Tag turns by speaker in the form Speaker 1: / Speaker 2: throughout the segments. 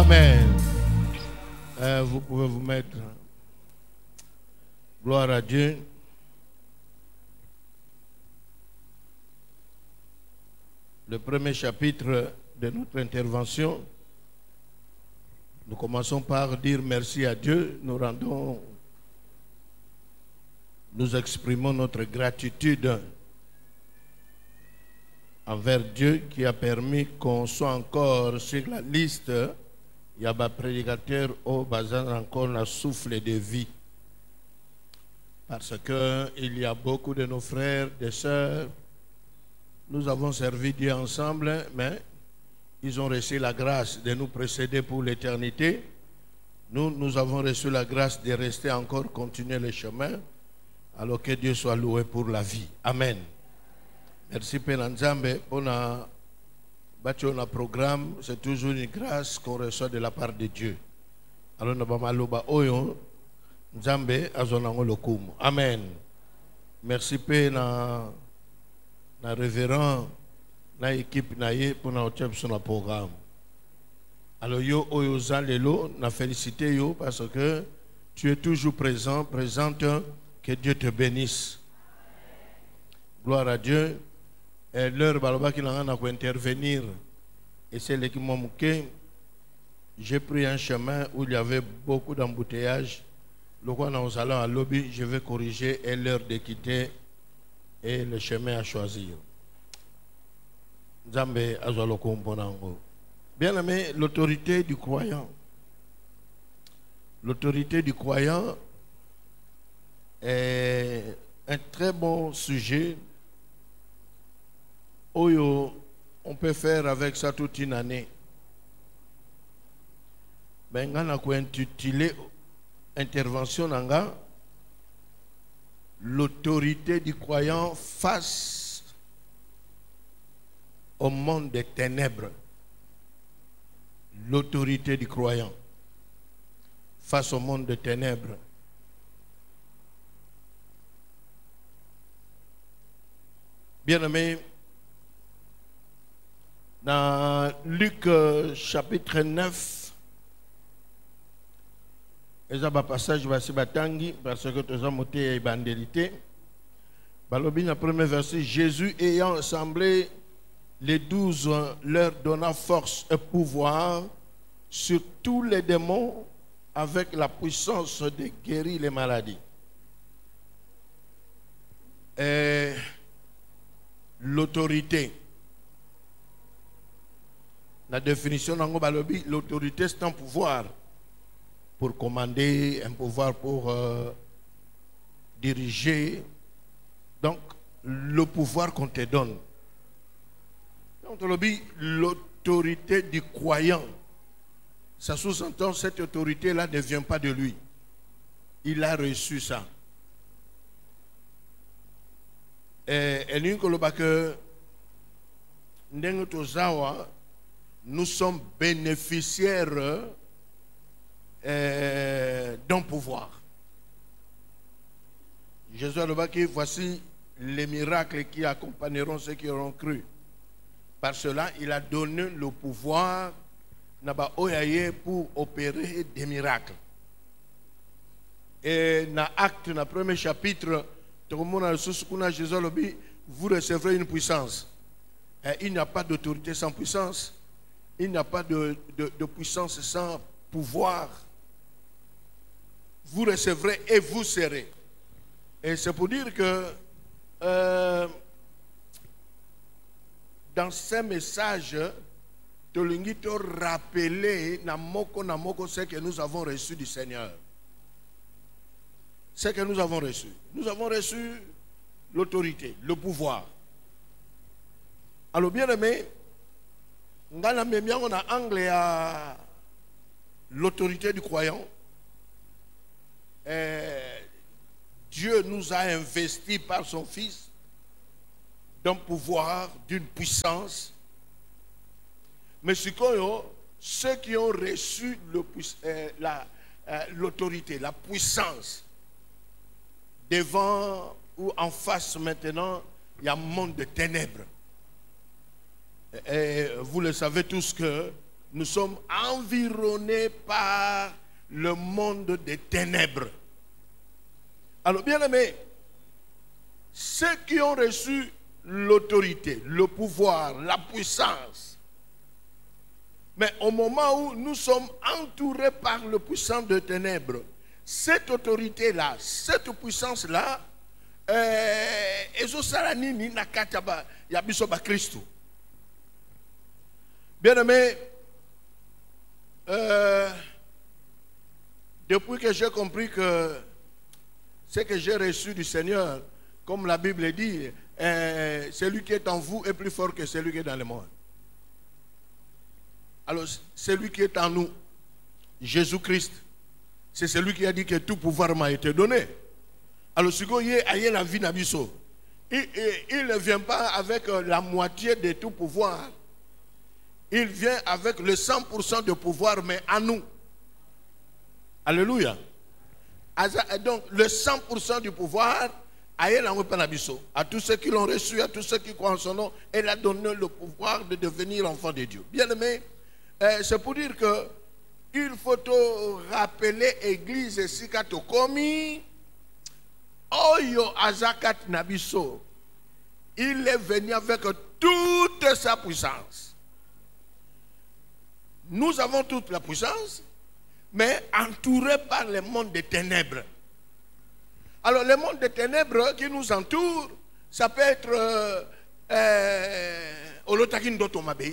Speaker 1: Amen. Vous pouvez vous mettre. Gloire à Dieu. Le premier chapitre de notre intervention, nous commençons par dire merci à Dieu. Nous exprimons notre gratitude envers Dieu qui a permis qu'on soit encore sur la liste. Il y a des prédicateurs au bazar encore le souffle de vie. Parce qu'il y a beaucoup de nos frères, des sœurs, nous avons servi Dieu ensemble, mais ils ont reçu la grâce de nous précéder pour l'éternité. Nous avons reçu la grâce de rester encore, continuer le chemin, alors que Dieu soit loué pour la vie. Amen. Merci Père Nzambe pour notre programme. C'est toujours une grâce qu'on reçoit de la part de Dieu. Alors nous avons Nzambe azonango lokumu. Amen. Merci Père na révérend na équipe na ye pour notre programme. Alors yo oyo zalelo na félicité yo parce que tu es toujours présente, que Dieu te bénisse. Gloire à Dieu. Et l'heure baloba qui n'a pas intervenir et c'est l'équipement que j'ai pris un chemin où il y avait beaucoup d'embouteillages. Le quoi nous allons à lobby, je vais corriger et l'heure de quitter et le chemin à choisir. Nzambe azwaloko mponango. Bien aimé, l'autorité du croyant. L'autorité du croyant est un très bon sujet. On peut faire avec ça toute une année. Ben, on a intitulé intervention nanga l'autorité du croyant face au monde des ténèbres. L'autorité du croyant face au monde des ténèbres. Bien-aimés, dans Luc chapitre 9, il y a un passage parce que tu as monté et bandélité. Balobi, le premier verset, Jésus ayant assemblé les 12, leur donna force et pouvoir sur tous les démons avec la puissance de guérir les maladies. Et l'autorité. La définition d'Ango Balobi, l'autorité c'est un pouvoir pour commander, un pouvoir pour diriger. Donc, le pouvoir qu'on te donne. Donc, l'autorité du croyant, ça sous-entend cette autorité-là ne vient pas de lui. Il a reçu ça. Et nous sommes bénéficiaires d'un pouvoir. Jésus a dit, voici les miracles qui accompagneront ceux qui auront cru. Par cela, il a donné le pouvoir pour opérer des miracles. Et dans l'acte, dans le premier chapitre, Jésus a dit, vous recevrez une puissance. Et il n'y a pas d'autorité sans puissance. Il n'y a pas de puissance sans pouvoir. Vous recevrez et vous serez. Et c'est pour dire que dans ces messages, Tolingito rappeler namoko ce que nous avons reçu du Seigneur. Ce que nous avons reçu. Nous avons reçu l'autorité, le pouvoir. Alors bien aimé, on a anglais à l'autorité du croyant. Dieu nous a investis par son Fils d'un pouvoir, d'une puissance. Mais ceux qui ont reçu l'autorité, la puissance, devant ou en face maintenant, il y a un monde de ténèbres. Et vous le savez tous que nous sommes environnés par le monde des ténèbres. Alors, bien aimés, ceux qui ont reçu l'autorité, le pouvoir, la puissance, mais au moment où nous sommes entourés par le puissant de ténèbres, cette autorité-là, cette puissance-là, bien aimé, depuis que j'ai compris que ce que j'ai reçu du Seigneur, comme la Bible dit, celui qui est en vous est plus fort que celui qui est dans le monde. Alors, celui qui est en nous, Jésus-Christ, c'est celui qui a dit que tout pouvoir m'a été donné. Alors, ce qu'il y a la vie n'abisso, il ne vient pas avec la moitié de tout pouvoir. Il vient avec le 100% de pouvoir, mais à nous. Alléluia. Donc, le 100% du pouvoir, à tous ceux qui l'ont reçu, à tous ceux qui croient en son nom, elle a donné le pouvoir de devenir enfant de Dieu. Bien aimé, c'est pour dire que il faut te rappeler l'église Sikato Komi, Oyo Azakat Nabiso. Il est venu avec toute sa puissance. Nous avons toute la puissance, mais entourés par le monde des ténèbres. Alors, le monde des ténèbres qui nous entoure, ça peut être Olotakin Dotomabe.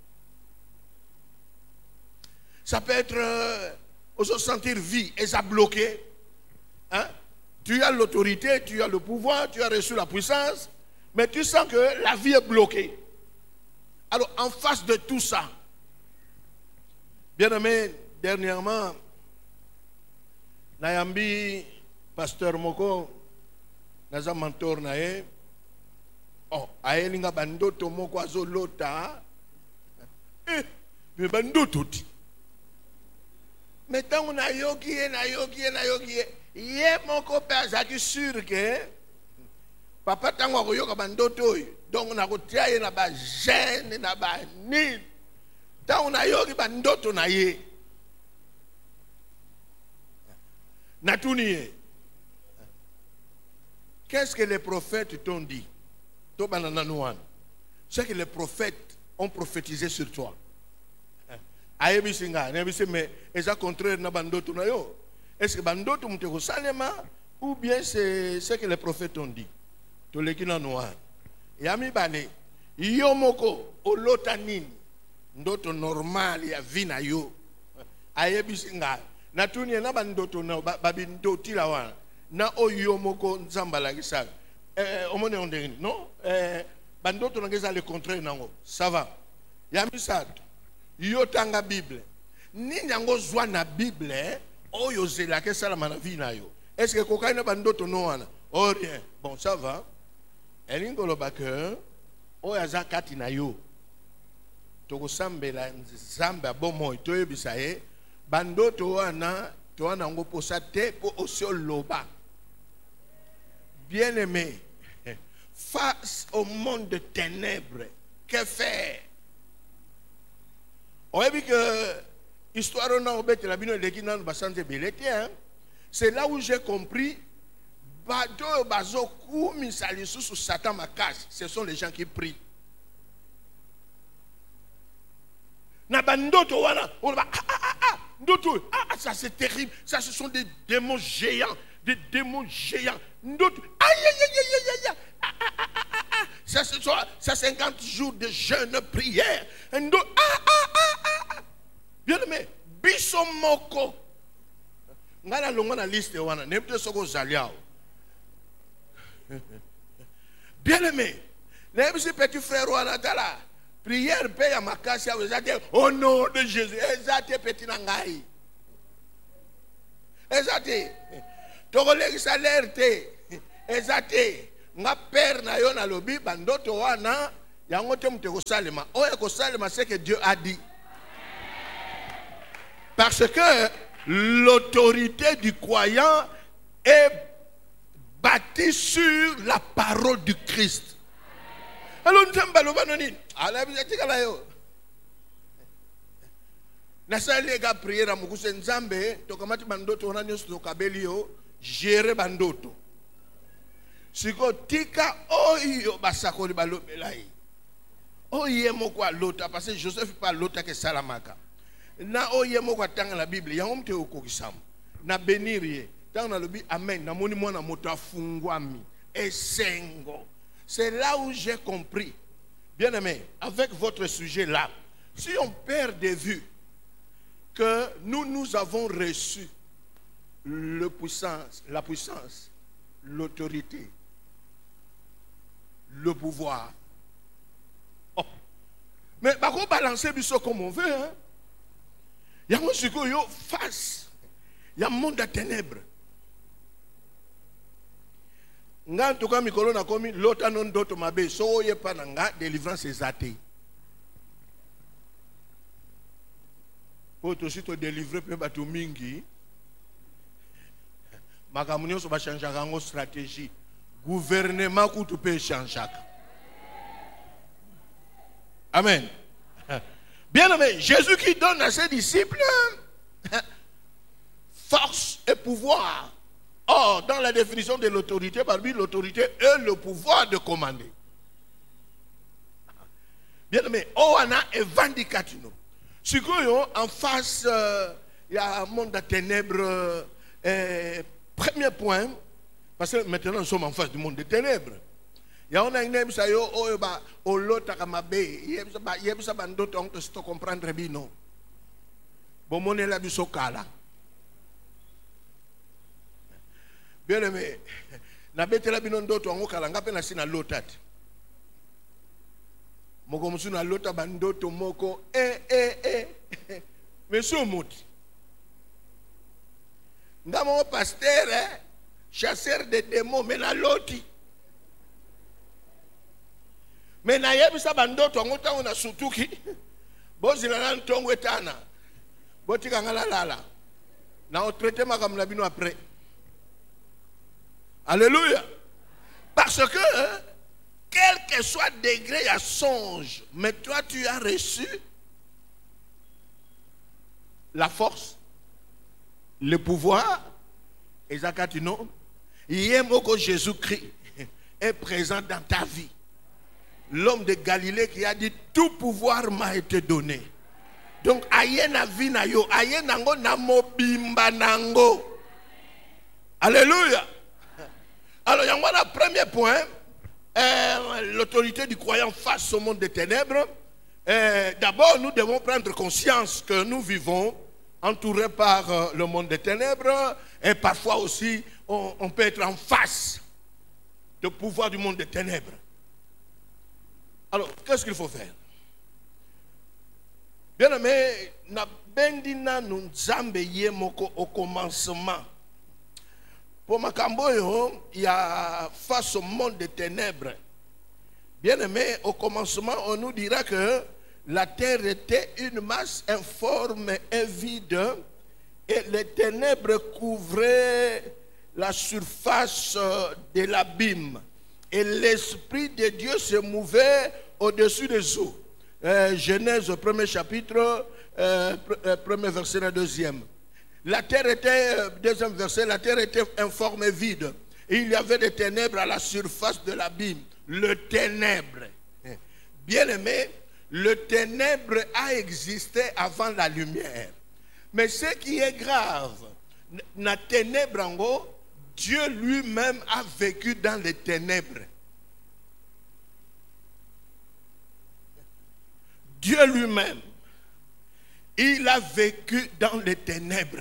Speaker 1: Ça peut être se sentir vie et ça bloqué. Hein? Tu as l'autorité, tu as le pouvoir, tu as reçu la puissance, mais tu sens que la vie est bloquée. Alors, en face de tout ça, bien aimé, dernièrement, Nayambi, pasteur Moko, naza mentor nae, ayelinga bandoto moko azolota, mais bandoto ti. Mais tant on a yogi, ye moko pe azaki sûr que papa tango akoyoka bandoto oyo, donc on a kotia ye na ba gêne na ba nini. Tant on a yogi bandoto na ye. Natuniye. Qu'est-ce que les prophètes t'ont dit? C'est que les prophètes ont prophétisé sur toi. Mais est-ce contraire na bandoto na yo? Est-ce que bandoto muteko salema ou bien c'est ce que les prophètes ont dit? To lekina noir. Yami bale yo moko olota nini ndoto normal ya vina yo. Ayebisinga natuni na bandoto na babindoti la wana na oyo moko nzambala kisaka. Omone ondeni non bandoto ngeza le contraire nango. Ça va. Yami sato. Yo tanga Bible. Ni nyango zwa na Bible, oyo zela ke sala na vie na yo. Est-ce que kokaina bandoto no wana? Oh rien. Bon, ça va. Elingo lo baker, oya zakati na yo. Toko sambela nzamba bomo to yebisa ye, bandoto wana to wana ngo posa te po osio loba. Bien-aimé, face au monde de ténèbres, que faire? C'est là où j'ai compris ce sont les gens qui prient. Ça c'est terrible. Ça ce sont des démons géants. Des démons géants. Ça, c'est 50 jours de jeûne, prière. Bien aimé, bisomoko. Ngala longa liste wana, nepte soko zaliao. Bien aimé, les petits frères wana tala. Prière paye à makasi au nom de Jésus. Ezate petit nangai. Ezate. Togolegi salaire te. Ezate. Nga père na yo na lobi bandoto wana yango te muteko salema. Oya ko salema c'est que Dieu a dit. Parce que l'autorité du croyant est bâtie sur la parole du Christ. Alors nous sommes balobanoni. Ala bizatika la yo. nasali ga prière mukuse nzambe tokamati bandoto wana nyonso tokabeli yo gérer bandoto siko tika oyo basakoli balobela ye oye moko alota parce que Joseph pas lota ke salamaka na oye moko atanga la Bible yango mte okokisama na bénirie tant na lobi amen na moni mwana moto afungwami esengo. C'est là où j'ai compris, bien aimé, avec votre sujet là, si on perd de vue que nous avons reçu la puissance, l'autorité, le pouvoir. Oh. Mais on va balancer ça comme on veut. Hein? Il y a un monde face, il y a un monde de ténèbres. Nga tuka mikolo na komi lota non doto mabe so ye pa nga délivrance ezate. Po to si to délivrer pe bato mingi. Makamunyo so ba changer kango stratégie. Gouvernement ku to pe changer. Amen. Bien aimé, Jésus qui donne à ses disciples force et pouvoir. Or, dans la définition de l'autorité, parmi l'autorité est le pouvoir de commander. Bien aimé, on a un vindicatino. Si en face, il y a un monde de ténèbres. Premier point, parce que maintenant nous sommes en face du monde des ténèbres. Il y a un name ça yo oyoba olota kamabe yebisa bandoto on te comprendre bino. Bon mon la bisokala. Bien aimé, na betela bino ndoto ngo kala ngape na sina lotati. Moko musu na lota bandoto moko Monsieur Mouti. Ngamo pasteur chasseur de démons mais na loti. Mais na yebisa bandoto ngo tango na sutuki. Bozila na ntongo etana. Botika ngala lala. Na o traiter makamla bino après. Alléluia. Parce que, quel que soit le degré, il y a songe. Mais toi, tu as reçu la force, le pouvoir. Et Zakatino, Yemoko Jésus-Christ est présent dans ta vie. L'homme de Galilée qui a dit, tout pouvoir m'a été donné. Donc, ayena vina yo, ayena ngo na mobimba nango. Alléluia. Alors, il y a un premier point, l'autorité du croyant face au monde des ténèbres. D'abord, nous devons prendre conscience que nous vivons entourés par le monde des ténèbres et parfois aussi, on peut être en face du pouvoir du monde des ténèbres. Alors, qu'est-ce qu'il faut faire? Bien aimé, na bendina nunzambe yemoko au commencement. Pour Makamboyo, il y a face au monde des ténèbres. Bien aimé, au commencement, on nous dira que la terre était une masse informe et vide, et les ténèbres couvraient la surface de l'abîme. Et l'Esprit de Dieu se mouvait au-dessus des eaux. Genèse, premier chapitre, premier verset, le deuxième. La terre était, deuxième verset, la terre était informe et vide. Et il y avait des ténèbres à la surface de l'abîme. Le ténèbre. Bien aimé, le ténèbre a existé avant la lumière. Mais ce qui est grave, la ténèbre en haut, Dieu lui-même a vécu dans les ténèbres. Dieu lui-même, il a vécu dans les ténèbres.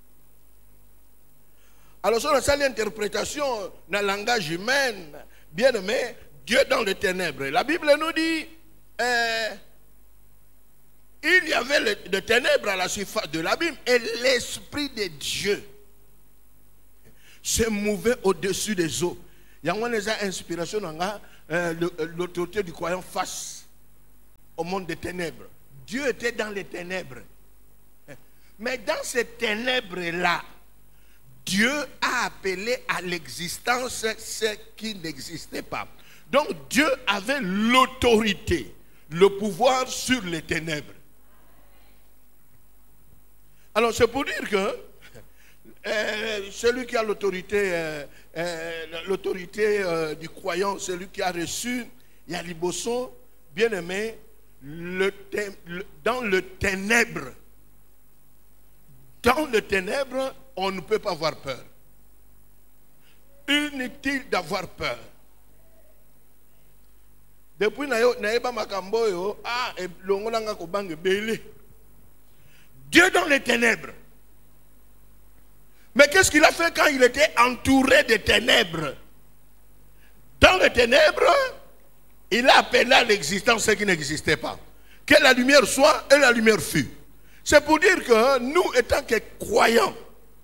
Speaker 1: Alors, sur l'interprétation dans le langage humain, bien aimé, Dieu dans les ténèbres. La Bible nous dit, il y avait des ténèbres à la surface de l'abîme et l'Esprit de Dieu se mouvait au-dessus des eaux. Il y a une inspiration dans l'autorité du croyant face au monde des ténèbres. Dieu était dans les ténèbres. Mais dans ces ténèbres-là, Dieu a appelé à l'existence ce qui n'existait pas. Donc Dieu avait l'autorité, le pouvoir sur les ténèbres. Alors c'est pour dire que celui qui a l'autorité du croyant, celui qui a reçu Yaliboso, bien aimé, dans le ténèbre, on ne peut pas avoir peur. Inutile d'avoir peur. Depuis naeba makamboyo, longolanga kobange belé. Dieu dans les ténèbres. Mais qu'est-ce qu'il a fait quand il était entouré de ténèbres? Dans les ténèbres, il a appelé à l'existence ce qui n'existait pas. Que la lumière soit, et la lumière fut. C'est pour dire que nous, étant que croyants,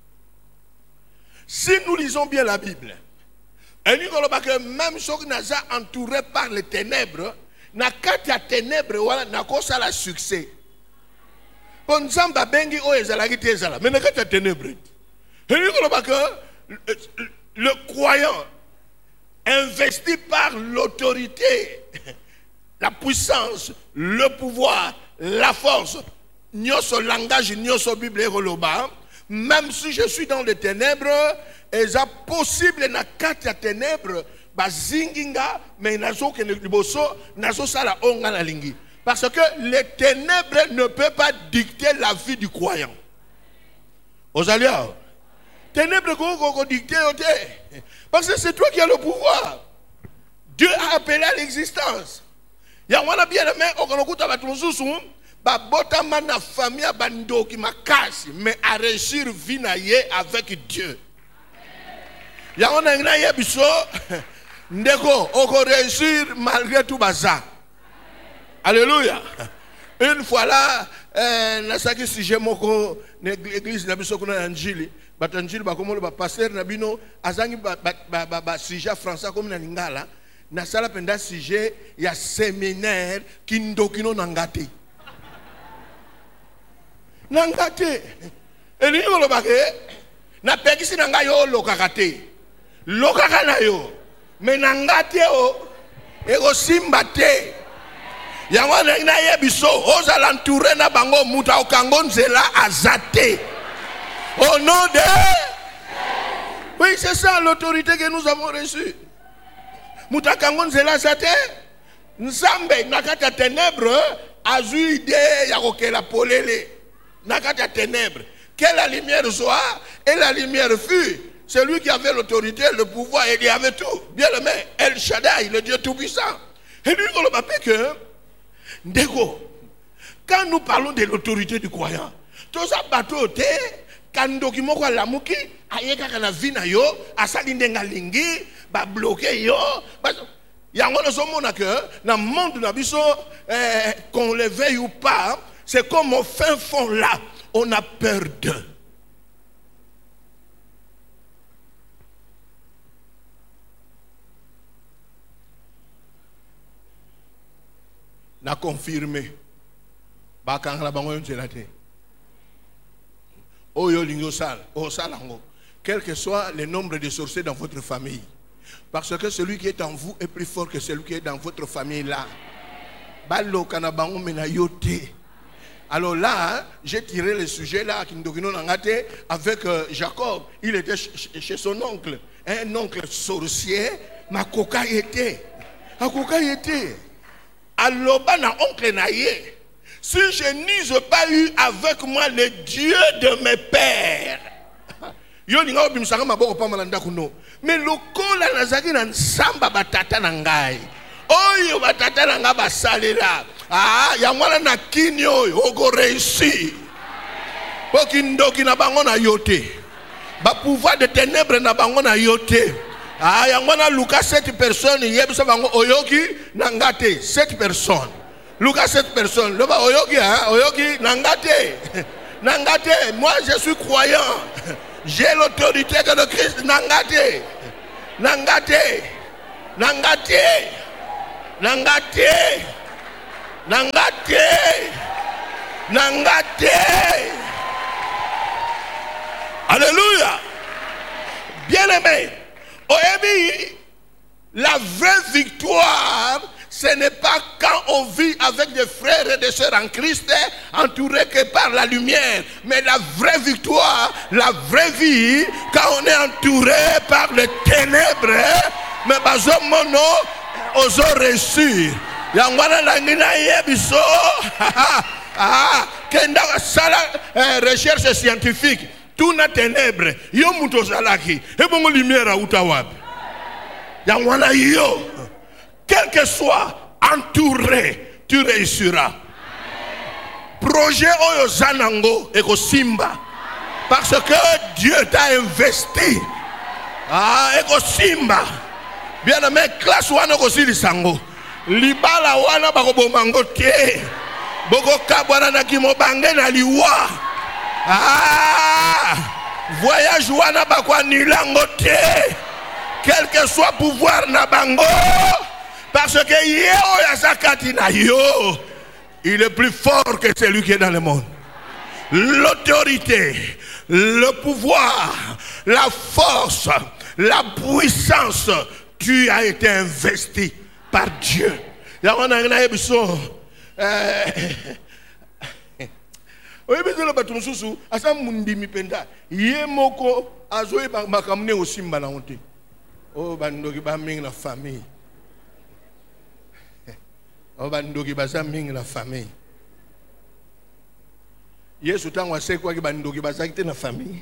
Speaker 1: si nous lisons bien la Bible, et nous voyons que même ceux qui sont entourés par les ténèbres, na kati ténèbres, voilà, na kosa la succès. Bon, Zamba bengi o ezalaki te ezala, mais na kati ténèbres. Et nous voyons que le croyant, investi par l'autorité, la puissance, le pouvoir, la force, nyoso langage, nyoso Bible et même si je suis dans les ténèbres, et c'est possible na kati ténèbres, bazinginga, mais nazo ke liboso, nazo sala onga na lingi. Parce que les ténèbres ne peuvent pas dicter la vie du croyant. Osalia, ténèbres qu'on dicter, parce que c'est toi qui as le pouvoir. Dieu a appelé à l'existence. Il y a un bien aimé, on a botama na famille bando qui m'a cassé, mais à réussir vie avec Dieu. Il y a un biso, ndeko, on peut réussir malgré tout baza. Alléluia. Une fois là, nasaki sujet moko l'église na biso kuna anjili, batanjili bakomolo ba pasteur na bino azangi ba sujet français comme na lingala, na sala penda sujet ya séminaire kindokino nangate. Nangate. Et ni ko lobake na pekisi nanga yo lokakate. Lokaka na yo. Mais nangate o ego simbate. Yango na yebiso oza l'entourer na bango muta okango nzela azate. Au nom de oui, c'est ça l'autorité que nous avons reçue. Muta kango nzela azate. Nzambe nakata ténèbres azu idée ya kokela polele. Nakata ténèbres. Que la lumière soit et la lumière fut. Celui qui avait l'autorité, le pouvoir, il y avait tout. Bien aimé, El Shaddai, le Dieu tout-puissant. Et lui, on le dit que, Ndeko, quand nous parlons de l'autorité du croyant, tout ça bateau te, quand nous avons l'amuki, ayeka kana vina yo, asalindenga lingi, ba bloqué yo, il y a un que dans le monde qu'on le veuille ou pas, c'est comme au fin fond là, on a peur d'eux. Na confirmé. Quel que soit le nombre de sorciers dans votre famille. Parce que celui qui est en vous est plus fort que celui qui est dans votre famille là. Alors là, j'ai tiré le sujet là avec Jacob. Il était chez son oncle. Un oncle sorcier. Ma coca était. Alors, oncle naïe. Si je n'use pas eu avec moi le Dieu de mes pères. Mais le col à Nazaki n'a samba batata nangai. Oh, batata nanga basalela. Ah, yamwana na kinyo, ogo réussi. Pokindo ki na bango na yote. Ba pouvoir de ténèbres na bango na yote. Ah, yamwana Lucas 7 personnes, yebisa bango oyoki nangate 7 personnes. Lucas 7 personnes. Le ba oyoki hein, oyoki nangate. Nangate, moi je suis croyant. J'ai l'autorité que le Christ nangate. Nangate. Nangate. Nangate. Nangate. Nangate. Alléluia. Bien aimé. La vraie victoire, Ce n'est pas quand on vit avec des frères et des sœurs en Christ, entourés que par la lumière. Mais la vraie victoire, la vraie vie, quand on est entouré par les ténèbres, mais bazo mono, oso réussir. Yangwana langina yebiso, kenda sala recherche scientifique, tout na ténèbres, yo muto salaki, et bon lumière à utawabi. Yangwana yo. Quel que soit entouré, tu réussiras. Projet Oyo Zanango et Simba. Parce que Dieu t'a investi. Et Simba. Bien aimé, classe wana aussi lisango. Libala wana bako mango te. Boko kabwana na kimo bange na liwa. Voyage wana bako nilango te. Quel que soit pouvoir na bango. Parce que il est plus fort que celui qui est dans le monde. L'autorité, le pouvoir, la force, la puissance, tu as été investi par Dieu. Oh, bandoki ba ming la famille. Oh, bandoki ba ming la famille. Yesu tangwa se kwa ki bandoki ba zakite na famille.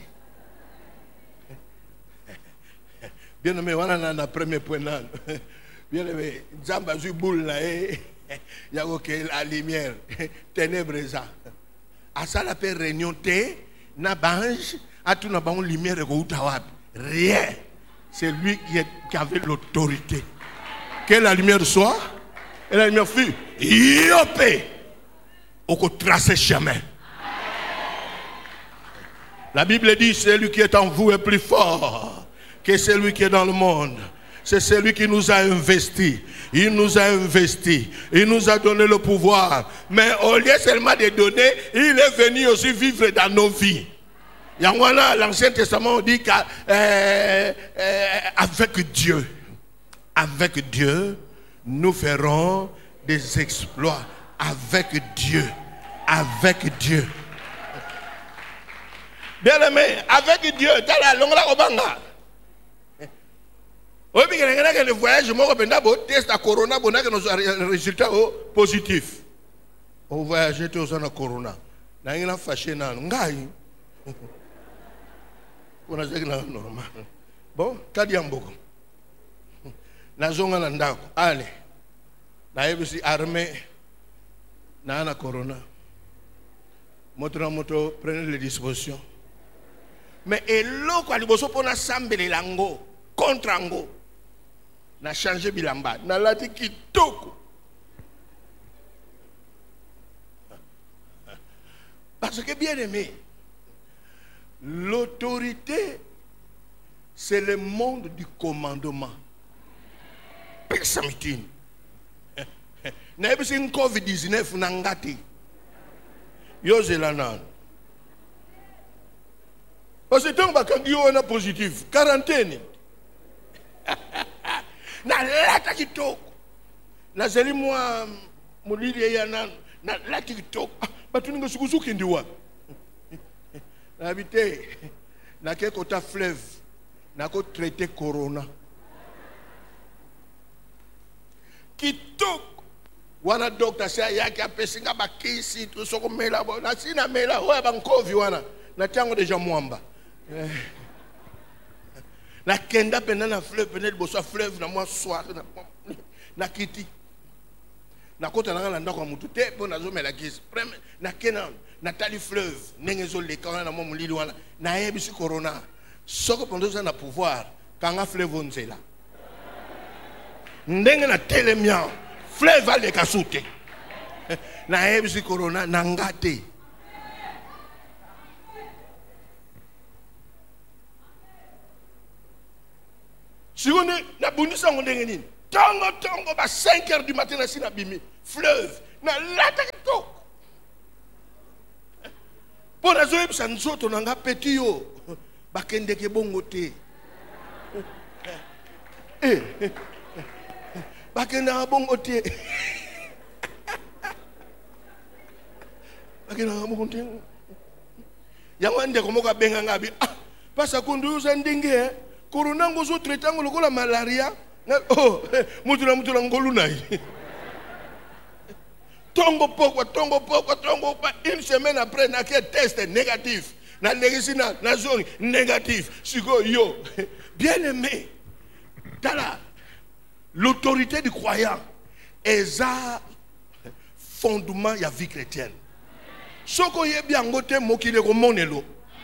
Speaker 1: Bien aimé, wana na premier point là. Bien aimé, Zamba zu boule là yako ke la lumière, ténèbres ça. À ça la paix réunion té na bange, à tout na bange lumière ko utawapi. Rien. C'est lui qui avait l'autorité. Que la lumière soit, et la lumière fut, yopé, au qu'on trace chemin. La Bible dit, celui qui est en vous est plus fort que celui qui est dans le monde. C'est celui qui nous a investis. Il nous a investis. Il nous a donné le pouvoir. Mais au lieu seulement de donner, il est venu aussi vivre dans nos vies. L'Ancien Testament dit qu'avec Dieu, nous ferons des exploits. Avec Dieu. Bien aimé, avec Dieu, dans la longue obanga. Oui, mais le voyage, moi, je test à Corona, on a un résultat positif. Au voyage, tu as un Corona. Il a fâché dans le on a dit que c'est normal. Bon, Kadiamboko. Nazonga Nandako. Allez. Naïbisi armée. Nana Corona. Moto, prenez les dispositions. Mais et l'eau, quand il faut qu'on a sambe lango contre ango. Na changé bilamba. Na lati kitoko. Parce que bien aimé. L'autorité, c'est le monde du commandement. Persamitin. N'est-ce pas COVID-19 nangati? Yozelanan. Parce que tant que on a positif, quarantaine. Na lata kitoko. Na zeli moi mulili yana na lata kitoko. Batuninga sukuzuki ndiwa. Habité, na kota fleuve, na ko traité corona. Kitok, wana docteur sa yaki apesinga bakisi to soko mela bo na sina mela oya bankovi wana na tango deja mwamba. Na kenda pena na fleuve pena boso fleuve na moi soir na kiti. Na kota na ndako mutu te po na zo mela kisi. Na kenan Nathalie fleuve, nengezo le kana na momu lili wana na yebisi corona. Soko pondo za na pouvoir kanga fleuve nzela. Ndenge na telemia fleuve ale kasute. Na yebisi corona na ngate. Si on est na bundisa ndenge nini? Tongo ba 5h du matin na sina bimi fleuve na lata kitoko. Pour azoe sanzoto nanga petio bakende ke bongo te. bakena bon otie. Bakena bon otie. Yawande komoka benga ngabi. Pasa kunduza ndinge corona ngozo tretango lokola malaria. Oh, mutula ngolunai. Tongo pokwa. Une semaine après, n'a qu'un test négatif. Na négatif, na zone négatif. Sigo yo. Bien aimé. Tala. L'autorité du croyant est un fondement de la vie chrétienne. Soko ye bien ngote mokile ko monelo.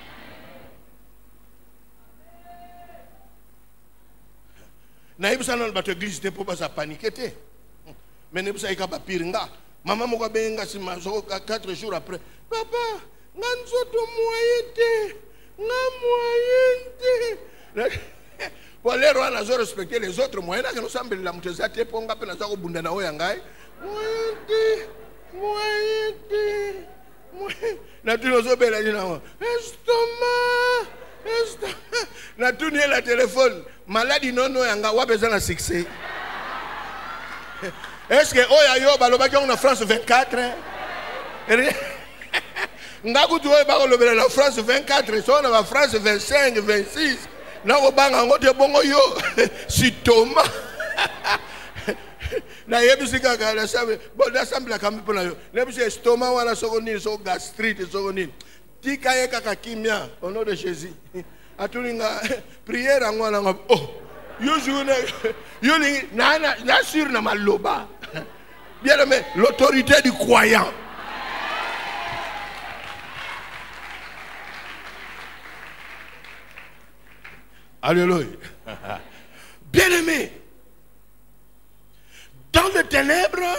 Speaker 1: Na ibisa na bato église te po ba sa paniquer. Mais ne bisa ikaba piringa. Maman moko benga si mazoko 4 jours après. Papa, nganzoto moyete. Pour les rois, nous respecter les autres moyens que nous sommes la montezate pour nga pena zako bunda na oyangai. Moyete. Na tu nous obéis là. Estomac. Na tu nie la téléphone. Maladie non oyanga wa besoin de succès. Est-ce que oya yo balobaki en France 24? Ngaku tu oya balobela la France 24, so na France 25, 26. Na obanga ngote bongo yo si Thomas. Na yebisi kaka la sabe bon assemble kambi pona yo. Nebisi estomac wala sokoni so gastrite sokoni. Tika ye kaka kimia au nom de Jésus. Atulinga prière ngwana ngap oh yo joune yo na sur na maloba. Bien aimé, l'autorité du croyant. Alléluia. Bien aimé, dans les ténèbres,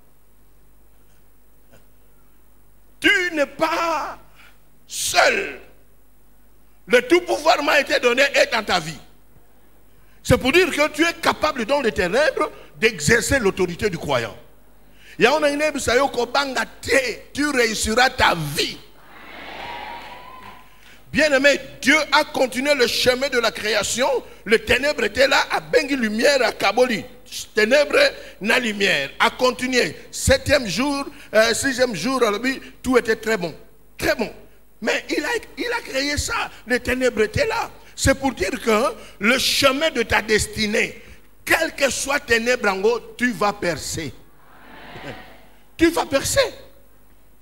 Speaker 1: tu n'es pas seul. Le tout pouvoir m'a été donné et dans ta vie. C'est pour dire que tu es capable dans les ténèbres d'exercer l'autorité du croyant. Tu réussiras ta vie. Bien-aimé, Dieu a continué le chemin de la création. Le ténèbre était là, à bengi lumière, à Kaboli. Ténèbres, na lumière. A continué. 7e jour, 6e jour, tout était très bon. Très bon. Mais il a créé ça. Les ténèbres étaient là. C'est pour dire que le chemin de ta destinée, quel que soit ténèbres en haut, tu vas percer. Tu vas percer.